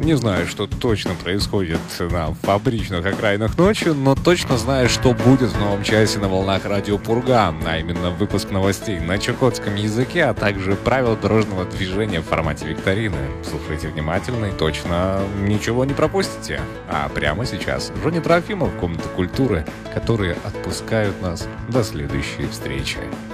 Не знаю, что точно происходит на фабричных окраинах ночи, но точно знаю, что будет в новом часе на волнах радио Пурга, а именно выпуск новостей на чукотском языке, а также правила дорожного движения в формате викторины. Слушайте внимательно и точно ничего не пропустите. А прямо сейчас Женя Трофимов, Комната культуры, которые отпускают нас до следующей встречи.